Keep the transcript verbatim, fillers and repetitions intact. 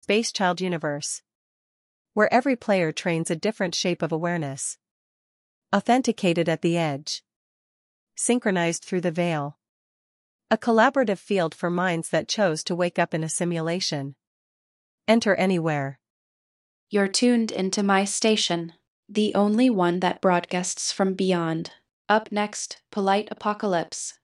Space Child universe, where every player trains a different shape of awareness. Authenticated at the edge. Synchronized through the veil. A collaborative field for minds that chose to wake up in a simulation. Enter anywhere. You're tuned into my station, the only one that broadcasts from beyond. Up next, Polite Apocalypse.